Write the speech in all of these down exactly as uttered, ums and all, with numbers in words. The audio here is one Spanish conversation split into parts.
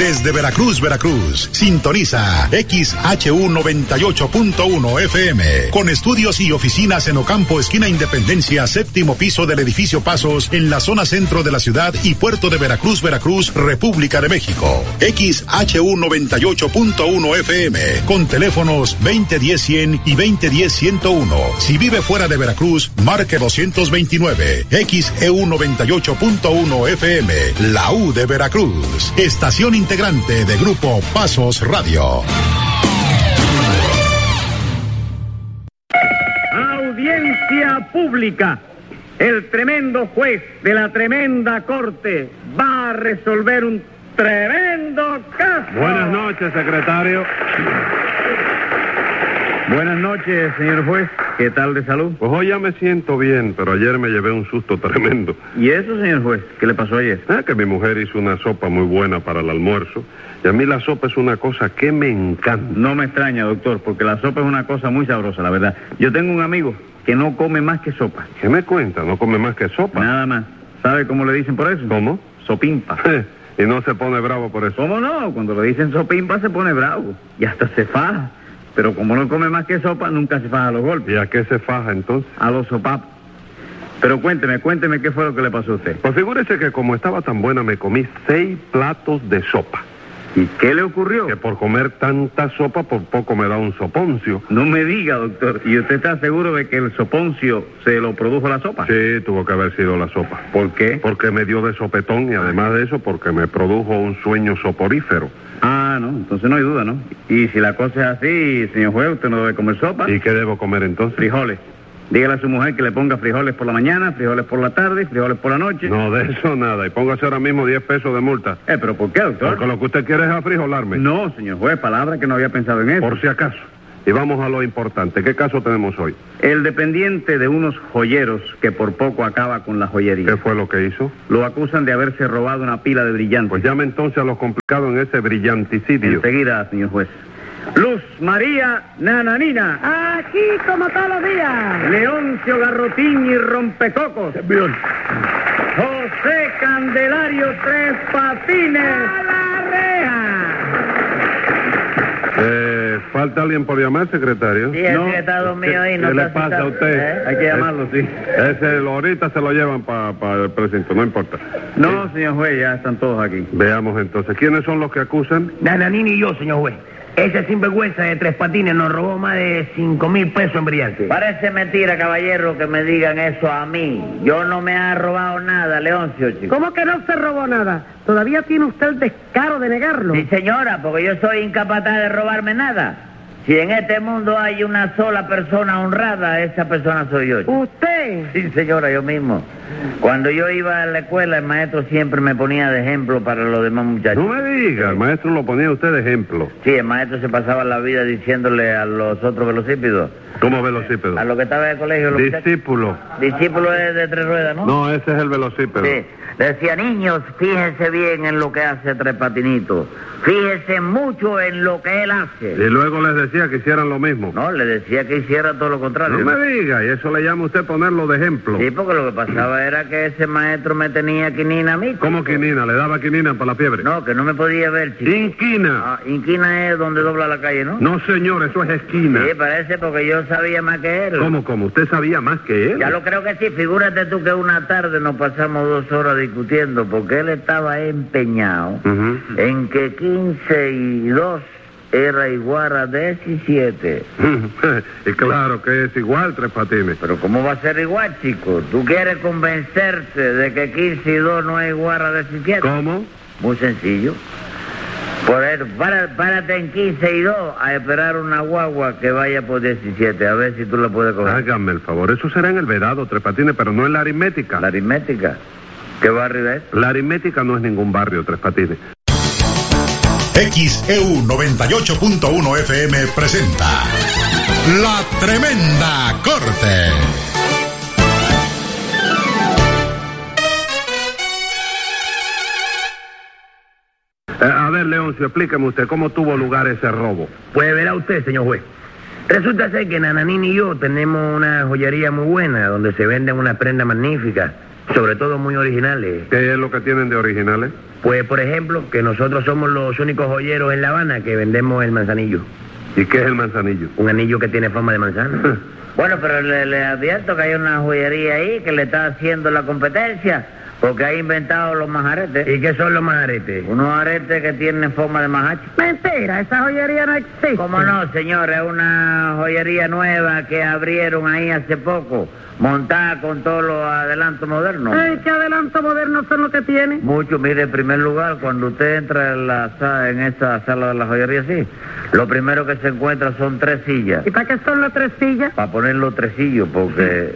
Desde Veracruz, Veracruz, sintoniza X H U noventa y ocho punto uno F M, con estudios y oficinas en Ocampo, esquina Independencia, séptimo piso del edificio Pasos, en la zona centro de la ciudad y puerto de Veracruz, Veracruz, República de México. X H U noventa y ocho punto uno F M, con teléfonos veinte diez cien y veinte diez ciento uno. Si vive fuera de Veracruz, marque doscientos veintinueve. X E U noventa y ocho punto uno F M, la U de Veracruz. Estación integrante de Grupo Pasos Radio. Audiencia pública. El tremendo juez de la tremenda corte va a resolver un tremendo caso. Buenas noches, secretario. Buenas noches, señor juez. ¿Qué tal de salud? Pues hoy ya me siento bien, pero ayer me llevé un susto tremendo. ¿Y eso, señor juez? ¿Qué le pasó ayer? Ah, que mi mujer hizo una sopa muy buena para el almuerzo. Y a mí la sopa es una cosa que me encanta. No me extraña, doctor, porque la sopa es una cosa muy sabrosa, la verdad. Yo tengo un amigo que no come más que sopa. ¿Qué me cuenta? ¿No come más que sopa? Nada más. ¿Sabe cómo le dicen por eso? ¿Cómo? Sopimpa. Y no se pone bravo por eso. ¿Cómo no? Cuando le dicen sopimpa se pone bravo. Y hasta se faja. Pero como no come más que sopa, nunca se faja a los golpes. ¿Y a qué se faja entonces? A los sopapos. Pero cuénteme, cuénteme qué fue lo que le pasó a usted. Pues figúrese que como estaba tan buena, me comí seis platos de sopa. ¿Y qué le ocurrió? Que por comer tanta sopa, por poco me da un soponcio. No me diga, doctor. ¿Y usted está seguro de que el soponcio se lo produjo la sopa? Sí, tuvo que haber sido la sopa. ¿Por qué? Porque me dio de sopetón y además de eso, porque me produjo un sueño soporífero. Ah, no, entonces no hay duda, ¿no? Y si la cosa es así, señor juez, usted no debe comer sopa. ¿Y qué debo comer entonces? Frijoles. Dígale a su mujer que le ponga frijoles por la mañana, frijoles por la tarde, frijoles por la noche. No, de eso nada. Y póngase ahora mismo diez pesos de multa. Eh, ¿pero por qué, doctor? Porque lo que usted quiere es afrijolarme. No, señor juez, palabra que no había pensado en eso. Por si acaso. Y vamos a lo importante. ¿Qué caso tenemos hoy? El dependiente de unos joyeros que por poco acaba con la joyería. ¿Qué fue lo que hizo? Lo acusan de haberse robado una pila de brillantes. Pues llame entonces a los complicados en ese brillanticidio. Enseguida, señor juez. Luz María Nananina. Aquí como todos los días. Leoncio Garrotín y Rompecocos. Bien. José Candelario Tres Patines. ¡A la reja! Eh, ¿falta alguien por llamar, secretario? Sí, el No, secretario mío ahí no ¿Qué le está pasa a citado, usted? ¿eh? Hay que llamarlo, sí. Ese, lo- ahorita se lo llevan para pa el precinto, no importa. No, señor juez, ya están todos aquí. Veamos entonces, ¿quiénes son los que acusan? Nananini y yo, señor juez. Ese sinvergüenza de Tres Patines nos robó más de cinco mil pesos en brillantes. Parece mentira, caballero, que me digan eso a mí. Yo no me ha robado nada, Leoncio, chico. ¿Cómo que no se robó nada? ¿Todavía tiene usted el descaro de negarlo? Sí, señora, porque yo soy incapaz de robarme nada. Si en este mundo hay una sola persona honrada, esa persona soy yo, chico. ¿Usted? Sí, señora, yo mismo. Cuando yo iba a la escuela, el maestro siempre me ponía de ejemplo para los demás muchachos. No me diga, el maestro lo ponía usted de ejemplo. Sí, el maestro se pasaba la vida diciéndole a los otros velocípedos, ¿Cómo velocípedo? a los que estaban en el colegio, los muchachos. Discípulo. Discípulo es de tres ruedas, ¿no? No, ese es el velocípedo. Sí. Le decía, niños, fíjense bien en lo que hace Tres Patinitos. Fíjense mucho en lo que él hace. Y luego les decía que hicieran lo mismo. No, le decía que hiciera todo lo contrario. No me diga, y eso le llama usted ponerlo de ejemplo. Sí, porque lo que pasaba era que ese maestro me tenía quinina a mí. ¿Cómo quinina? ¿Le daba quinina para la fiebre? No, que no me podía ver, chico. Inquina. Ah, inquina es donde dobla la calle, ¿no? No, señor, eso es esquina. Sí, parece porque yo sabía más que él. ¿Cómo, cómo? ¿Usted sabía más que él? Ya lo creo que sí. Figúrate tú que una tarde nos pasamos dos horas discutiendo porque él estaba empeñado Ujú. en que quince y dos era igual a diecisiete. Y claro que es igual, Tres Patines. Pero ¿cómo va a ser igual, chico? ¿Tú quieres convencerte de que quince y dos no es igual a diecisiete? ¿Cómo? Muy sencillo. Por eso, para, párate en quince y dos a esperar una guagua que vaya por diecisiete, a ver si tú la puedes coger. Hágame el favor, eso será en el vedado, Tres Patines, pero no en la aritmética. La aritmética. ¿Qué barrio es? La aritmética no es ningún barrio, Tres Patines. X E U noventa y ocho punto uno F M presenta La Tremenda Corte. Eh, a ver, Leoncio, explíqueme usted cómo tuvo lugar ese robo. Pues verá usted, señor juez. Resulta ser que Nananini y yo tenemos una joyería muy buena donde se venden unas prendas magníficas Sobre todo muy originales. ¿Qué es lo que tienen de originales? Pues, por ejemplo, que nosotros somos los únicos joyeros en La Habana que vendemos el manzanillo. ¿Y qué es el manzanillo? Un anillo que tiene forma de manzana. Bueno, pero le, le advierto que hay una joyería ahí que le está haciendo la competencia, porque ha inventado los majaretes. ¿Y qué son los majaretes? Unos aretes que tienen forma de majache. Mentira, esa joyería no existe. ¿Cómo no, señor? Es una joyería nueva que abrieron ahí hace poco, montada con todos los adelantos modernos. Ay, ¿qué adelanto moderno son los que tiene? Mucho, mire, en primer lugar, cuando usted entra en, la, sa- en esa sala de la joyería, sí, lo primero que se encuentra son tres sillas. ¿Y para qué son las tres sillas? Para poner los tresillos, porque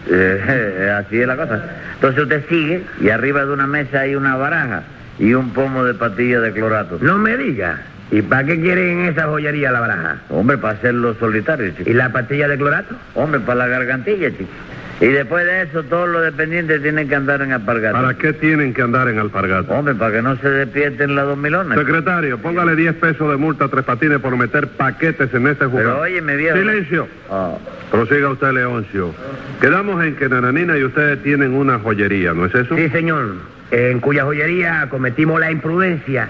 eh, así es la cosa. Entonces usted sigue y arriba de una mesa hay una baraja y un pomo de pastillas de clorato. No me diga. ¿Y para qué quieren en esa joyería la baraja? Hombre, para hacerlo solitario, chico. ¿Y la pastilla de clorato? Hombre, para la gargantilla, chico. Y después de eso, todos los dependientes tienen que andar en alpargatas. ¿Para qué tienen que andar en alpargatas? Hombre, para que no se despierten las dos milonas. Secretario, póngale diez pesos de multa a Tres Patines por meter paquetes en ese jugador. Pero óyeme, viejo. ¡Silencio! Ah. Prosiga usted, Leoncio. Quedamos en que Nananina y ustedes tienen una joyería, ¿no es eso? Sí, señor. En cuya joyería cometimos la imprudencia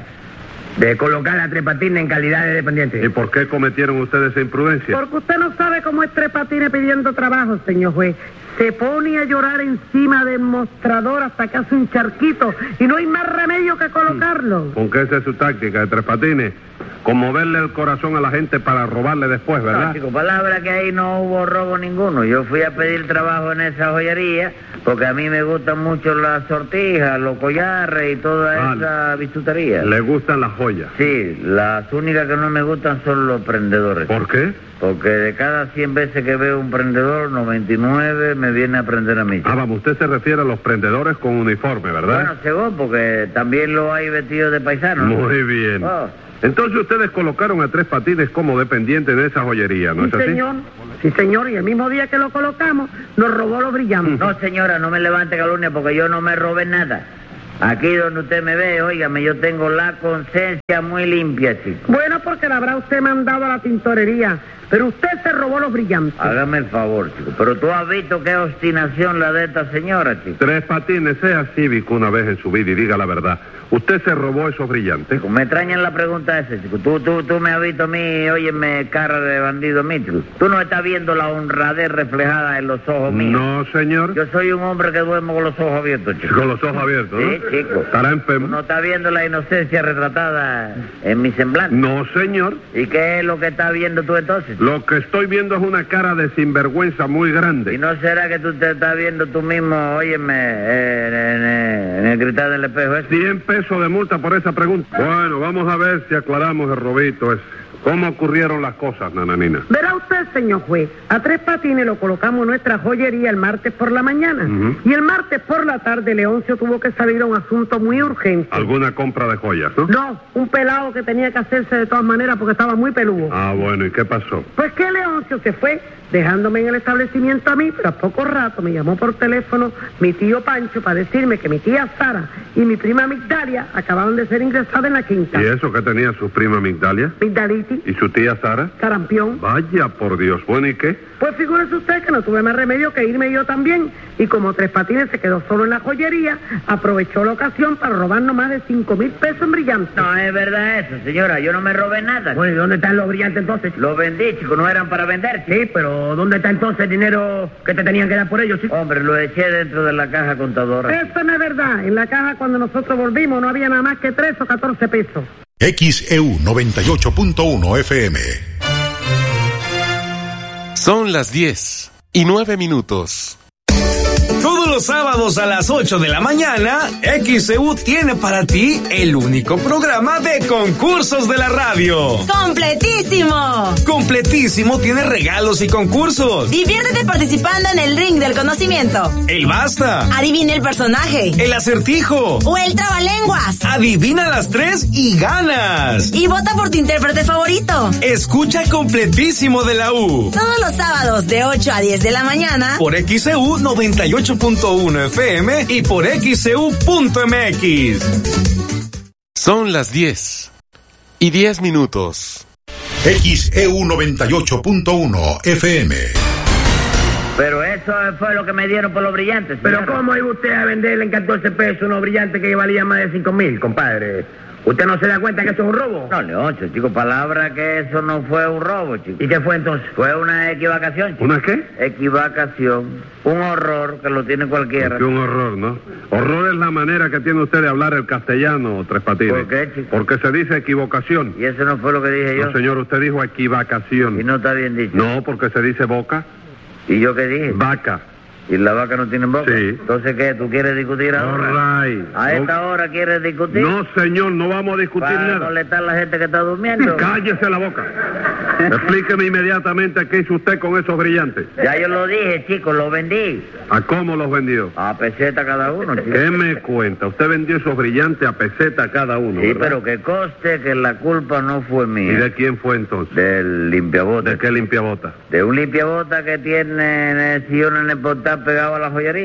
de colocar a Tres Patines en calidad de dependiente. ¿Y por qué cometieron ustedes esa imprudencia? Porque usted no sabe cómo es Tres Patines pidiendo trabajo, señor juez. Se pone a llorar encima del mostrador hasta que hace un charquito y no hay más remedio que colocarlo. ¿Con qué esa es su táctica de Tres Patines? Conmoverle el corazón a la gente para robarle después, No, ¿verdad? chico, palabra que ahí no hubo robo ninguno. Yo fui a pedir trabajo en esa joyería porque a mí me gustan mucho las sortijas, los collares y toda Vale. esa bisutería. Le gustan las joyas. Sí, las únicas que no me gustan son los prendedores. ¿Por qué? Porque de cada cien veces que veo un prendedor, noventa y nueve me viene a prender a mí. Ah, vamos, usted se refiere a los prendedores con uniforme, Bueno, ¿verdad? según, porque también lo hay vestidos de paisano. ¿no? Muy bien. Oh. Entonces ustedes colocaron a Tres Patines como dependiente de esa joyería, ¿no Sí, es así? señor. Sí, señor. Y el mismo día que lo colocamos, nos robó los brillantes. No, señora, no me levante calumnia porque yo no me robé nada. Aquí donde usted me ve, óigame, yo tengo la conciencia muy limpia, chico. Bueno, porque la habrá usted mandado a la tintorería, pero usted se robó los brillantes. Hágame el favor, chico. Pero tú has visto qué obstinación la de esta señora, chico. Tres Patines, sea cívico una vez en su vida y diga la verdad. ¿Usted se robó esos brillantes? Me extraña la pregunta esa, chico. Tú, tú, tú me has visto a mí, óyeme, cara de bandido mío, chico. Tú no estás viendo la honradez reflejada en los ojos míos. No, señor. Yo soy un hombre que duermo con los ojos abiertos, chico. Con los ojos abiertos, ¿no? Sí, chico. ¿Estará ¿Tú enfermo? no estás viendo la inocencia retratada en mi semblante? No, señor. ¿Y qué es lo que estás viendo tú entonces? Lo que estoy viendo es una cara de sinvergüenza muy ¿Y grande. no será que tú te estás viendo tú mismo, óyeme, eh, en, en- en el cristal del espejo ese? Cien pesos de multa por esa pregunta. Bueno, vamos a ver si aclaramos el robito ese. ¿Cómo ocurrieron las cosas, Nananina? Verá usted, señor juez, a Tres Patines lo colocamos en nuestra joyería el martes por la mañana. Ujú. Y el martes por la tarde Leoncio tuvo que salir a un asunto muy urgente. Alguna compra de joyas, ¿no? No, un pelado que tenía que hacerse de todas maneras porque estaba muy peludo. Ah, bueno, ¿y qué pasó? Pues que Leoncio se fue, dejándome en el establecimiento a mí, pero a poco rato me llamó por teléfono mi tío Pancho para decirme que mi tía Sara y mi prima Migdalia acababan de ser ingresadas en la quinta. ¿Y eso que tenía su prima Migdalia? Migdalitis, ¿Y su tía Sara? sarampión. Vaya, por Dios. Bueno, ¿y qué? Pues figúrese usted que no tuve más remedio que irme yo también. Y como Tres Patines se quedó solo en la joyería, aprovechó la ocasión para robarnos más de cinco mil pesos en brillantes. No es verdad eso, señora, yo no me robé nada. Bueno, ¿y dónde están los brillantes entonces? Los vendí, chico, no eran para vender, chico. Sí, pero ¿dónde está entonces el dinero que te tenían que dar por ellos, chico? Hombre, lo eché dentro de la caja contadora. Eso no es verdad. En la caja cuando nosotros volvimos no había nada más que tres o catorce pesos. X E U noventa y ocho punto uno F M. Son las diez y nueve minutos. Todos los sábados a las ocho de la mañana, X E U tiene para ti el único programa de concursos de la radio. ¡Completísimo! Completísimo tiene regalos y concursos. Diviértete participando en el ring del conocimiento. El basta, Adivina el personaje. el acertijo. O el trabalenguas. Adivina las tres y ganas. Y vota por tu intérprete favorito. Escucha Completísimo de la U Todos los sábados de ocho a diez de la mañana. por X E U noventa y ocho punto uno F M y por X E U punto M X. Son las diez y diez minutos. X E U noventa y ocho punto uno F M. Pero eso fue lo que me dieron por los brillantes. Pero señora. ¿cómo iba usted a venderle en catorce pesos unos brillantes que valían más de cinco mil, compadre? ¿Usted no se da cuenta que eso es un robo? No, Leoncio, chico, palabra que eso no fue un robo, chico. ¿Y qué fue entonces? Fue una equivocación, chico. ¿Una qué? Equivocación. Un horror que lo tiene cualquiera. Qué un horror, ¿no? Horror es la manera que tiene usted de hablar el castellano, Tres Patines. ¿Por qué, chico? Porque se dice equivocación. Y eso no fue lo que dije yo. No, señor, usted dijo equivocación. Y no está bien dicho. No, porque se dice boca. ¿Y yo qué dije? Vaca. ¿Y la vaca no tiene boca? Sí. Entonces, ¿qué? ¿Tú quieres discutir ahora? All right. ¿A esta No- hora quieres discutir? No, señor, no vamos a discutir ¿Para nada. molestar a la gente que está durmiendo? Cállese la boca. Explíqueme inmediatamente qué hizo usted con esos brillantes. Ya yo lo dije, chicos, lo vendí. ¿A cómo los vendió? A peseta cada uno, chico. ¿Qué me cuenta? Usted vendió esos brillantes a peseta cada uno, Sí, ¿verdad? pero que conste que la culpa no fue ¿Y mía. de quién fue entonces? Del limpiabota. ¿De qué limpiabota? De un limpiabota que tiene en el sillón en el portal pegado a la joyería.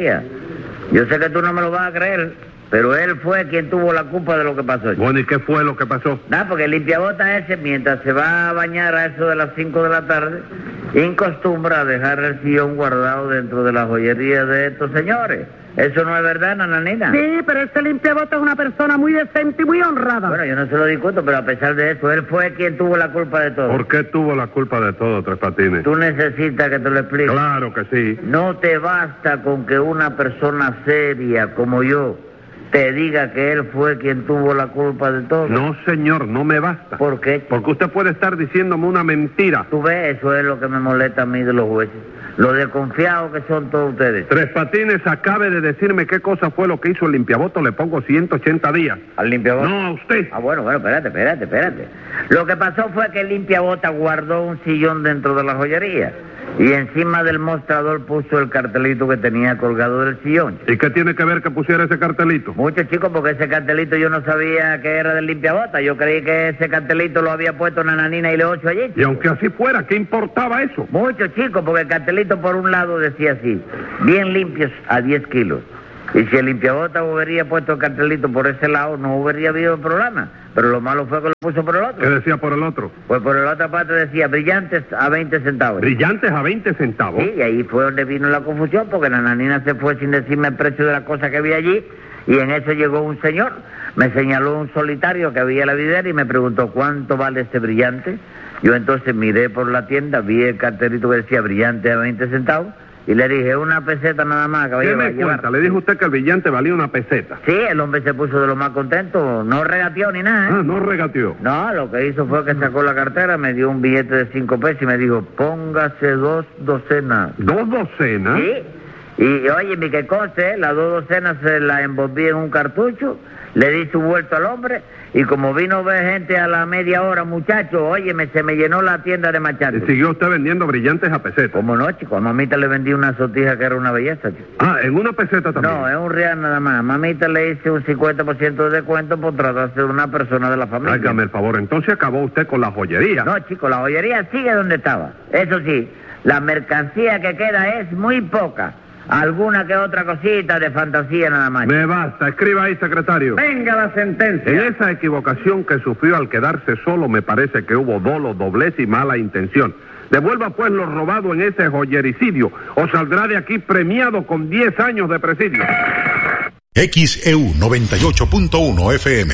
Yo sé que tú no me lo vas a creer, pero él fue quien tuvo la culpa de lo que pasó. Bueno, ¿y qué fue lo que pasó? Nada, porque el limpiabota ese, mientras se va a bañar a eso de las cinco de la tarde, incostumbra dejar el sillón guardado dentro de la joyería de estos señores. ¿Eso no es verdad, nananina? Sí, pero ese limpiabota es una persona muy decente y muy honrada. Bueno, yo no se lo discuto, pero a pesar de eso, él fue quien tuvo la culpa de todo. ¿Por qué tuvo la culpa de todo, Tres Patines? Tú necesitas que te lo explique. Claro que sí. No te basta con que una persona seria como yo te diga que él fue quien tuvo la culpa de todo. No, señor, no me basta. ¿Por qué? Porque usted puede estar diciéndome una mentira. Tú ves, eso es lo que me molesta a mí de los jueces. Lo desconfiados que son todos ustedes. Tres Patines acabe de decirme qué cosa fue lo que hizo el limpiaboto, le pongo ciento ochenta días. ¿Al limpiabota? No, a usted. Ah, bueno, bueno, espérate, espérate, espérate. Lo que pasó fue que el limpiabota guardó un sillón dentro de la joyería y encima del mostrador puso el cartelito que tenía colgado del sillón. ¿Y qué tiene que ver que pusiera ese cartelito? Mucho, chicos, porque ese cartelito yo no sabía que era del limpiabota. Yo creí que ese cartelito lo había puesto Nananina y Leocho allí. Y aunque así fuera, ¿qué importaba eso? Mucho, chicos, porque el cartelito por un lado decía así: bien limpios a diez kilos. Y si el limpiabota hubiera puesto el cartelito por ese lado, no hubiera habido problema. Pero lo malo fue que lo puso por el otro. ¿Qué decía por el otro? Pues por la otra parte decía brillantes a veinte centavos. Brillantes a veinte centavos. Sí, y ahí fue donde vino la confusión, porque la nanina se fue sin decirme el precio de la cosa que había allí, y en eso llegó un señor, me señaló un solitario que había en la vidriera y me preguntó cuánto vale este brillante. Yo entonces miré por la tienda, vi el cartelito que decía brillante a veinte centavos, y le dije, una peseta nada más, ¿Qué caballero. me va a llevar. cuenta? Le dijo usted que el brillante valía una peseta. Sí, el hombre se puso de lo más contento, no regateó ni nada, ¿eh? Ah, no regateó. No, lo que hizo fue que sacó la cartera, me dio un billete de cinco pesos y me dijo, póngase dos docenas. ¿Dos docenas? Sí, y oye, mi que conste, las dos docenas se las envolví en un cartucho, le di su vuelto al hombre, y como vino a ver gente a la media hora, muchacho, oye, me, se me llenó la tienda de ¿Y machantes. siguió usted vendiendo brillantes a peseta? ¿Cómo no, chico? A mamita le vendí una sortija que era una belleza, chico. Ah, ¿en una peseta también? No, es un real nada más. Mamita le hice un cincuenta por ciento de descuento por tratarse de una persona de la familia. Hágame el favor, entonces acabó usted con la joyería. No, chico, la joyería sigue donde estaba. Eso sí, la mercancía que queda es muy poca. Alguna que otra cosita de fantasía nada más. Me basta, escriba ahí, secretario. Venga la En sentencia. esa equivocación que sufrió al quedarse solo, me parece que hubo dolo, doblez y mala intención. Devuelva pues lo robado en ese joyericidio, o saldrá de aquí premiado con diez años de presidio. X E U noventa y ocho punto uno F M.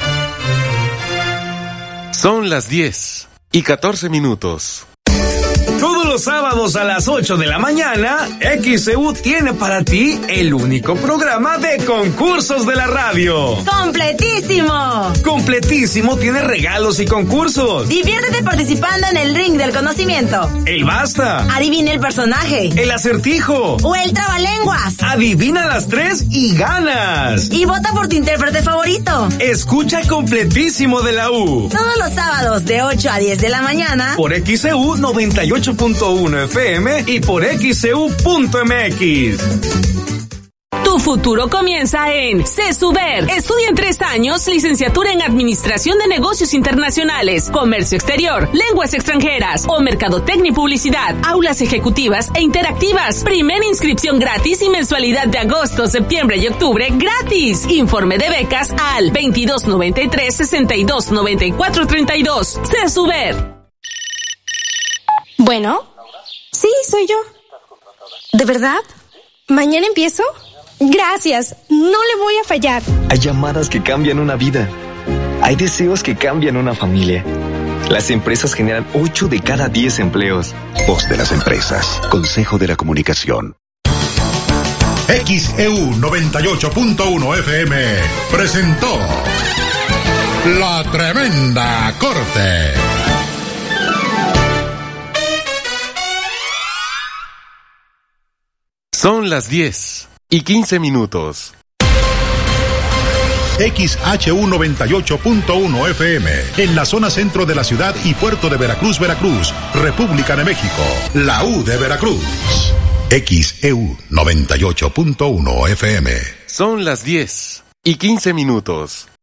Son las diez y catorce minutos. Todos los sábados a las ocho de la mañana, X E U tiene para ti el único programa de concursos de la radio. ¡Completísimo! Completísimo tiene regalos y concursos. Diviértete participando en el ring del conocimiento. El basta, Adivina el personaje. el acertijo. O el trabalenguas. Adivina las tres y ganas. Y vota por tu intérprete favorito. Escucha Completísimo de la U. Todos los sábados de ocho a diez de la mañana. Por X E U noventa y ocho punto uno F M y por X E U punto M X. Tu futuro comienza en CESUBER. Estudia en tres años, licenciatura en Administración de Negocios Internacionales, Comercio Exterior, Lenguas Extranjeras o Mercadotecnia y Publicidad. Aulas ejecutivas e interactivas. Primera inscripción gratis y mensualidad de agosto, septiembre y octubre gratis. Informe de becas al veintidós noventa y tres, sesenta y dos noventa y cuatro treinta y dos. CESUBER. Bueno, sí, soy yo. ¿De verdad? ¿Mañana empiezo? Gracias, no le voy a fallar. Hay llamadas que cambian una vida. Hay deseos que cambian una familia. Las empresas generan ocho de cada diez empleos. Voz de las empresas. Consejo de la Comunicación. X E U noventa y ocho punto uno F M presentó La Tremenda Corte. Son las diez y quince minutos. X H U noventa y ocho punto uno F M, en la zona centro de la ciudad y puerto de Veracruz, Veracruz, República de México, la U de Veracruz. X E U noventa y ocho punto uno F M. Son las diez y quince minutos.